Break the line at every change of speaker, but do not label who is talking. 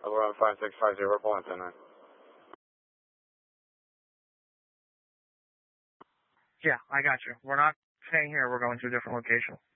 Around 5650, pulling 10-9.
Yeah, I got you. We're not staying here. We're going to a different location.